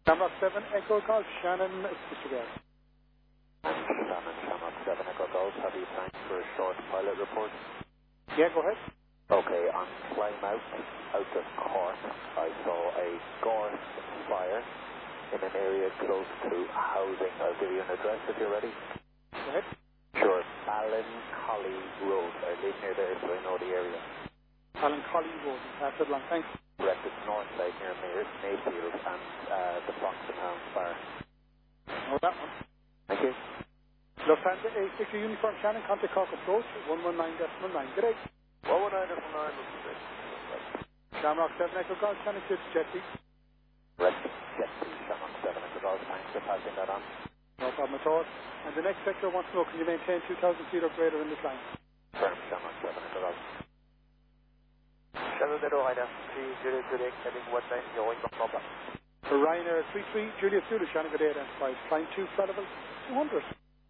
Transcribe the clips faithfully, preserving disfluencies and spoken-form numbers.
Shamrock seven, Echo Golf, Shannon, Fitzgerald. Shannon, Shamrock seven, Echo Golf. Have you time for a short pilot report? Yeah, go ahead. Okay, on Plymouth, out of Cork, I saw a gorse fire in an area close to housing. I'll give you an address if you're ready. Go ahead. Sure. Alan Colley Road. I live near there, so I know the area. Alan Colley Road. That's it, long. Thanks. Correct. It's north side near May Mayfield and uh, the Foxenhound Bar. Know that one. Thank you. Lufthansa eight six Uniform Shannon, contact Cork approach, one one nine decimal nine. Good day. one one nine decimal nine. Shamrock seven, Echo Golf, Shannon, Kids, Jetty. Correct. Jetty, Shamrock seven, Echo Golf. Thanks for passing that on. No problem at all. And the next sector wants to know, can you maintain two thousand feet or greater in this line? Firm, Shamrock seven, Echo Golf. Shannon Zero, Ryanair three, Julius Zulu, heading one nine zero, November. For Ryanair three three, Julius Zulu, Shannon, good day, identified. Flying two, flight level two hundred.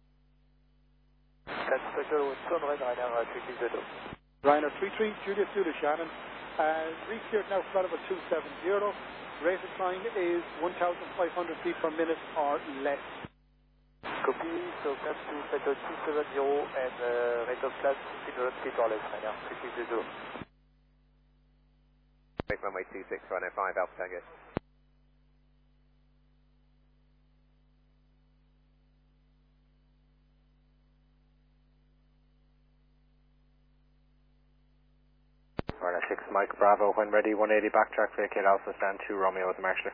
That's Sector two hundred, Ryanair three three zero. Ryanair three three, Julius Zulu, Shannon. Uh, re-cleared now, flight level two seven zero. Rate of climb is one thousand five hundred feet per minute or less. Copy, so come to Sector two seven zero and uh, rate of climb fifteen hundred feet or less, Ryanair three three zero. Make runway two six, Ryanair five, Alpha Tango. Ryanair six, Mike Bravo, when ready, one eighty backtrack, vacate Alpha, stand two, Romeo with the marshaller.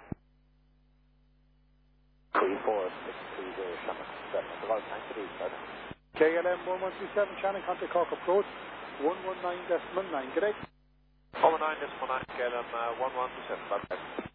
three four six three zero, Shamrock seven, Echo Golf. Thanks for these, brother. K L M one one two seven, Shannon, contact Cork approach, one one nine decimal nine. Good day. one one nine decimal nine, K L M one one two seven, bye bye.